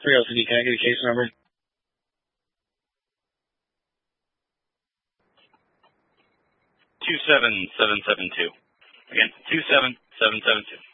3LCD, can I get a case number? 27772. Again, 27772.